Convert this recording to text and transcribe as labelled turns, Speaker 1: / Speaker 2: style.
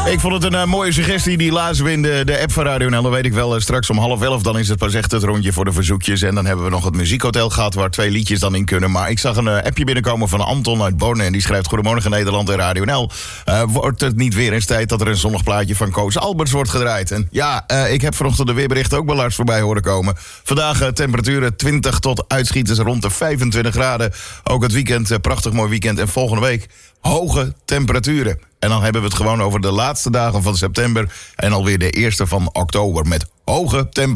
Speaker 1: Ik vond het een mooie suggestie, die lazen we in de app van Radio NL. Dan weet ik wel, straks om 10:30, dan is het pas echt het rondje voor de verzoekjes. En dan hebben we nog het muziekhotel gehad, waar 2 liedjes dan in kunnen. Maar ik zag een appje binnenkomen van Anton uit Borne. En die schrijft: Goedemorgen Nederland en Radio NL. Wordt het niet weer eens tijd dat er een zonnig plaatje van Koos Alberts wordt gedraaid? En ja, ik heb vanochtend de weerberichten ook bij Lars voorbij horen komen. Vandaag temperaturen 20 tot uitschieters rond de 25 graden. Ook het weekend, prachtig mooi weekend. En volgende week hoge temperaturen. En dan hebben we het gewoon over de laatste dagen van september en alweer de eerste van oktober met hoge temperaturen.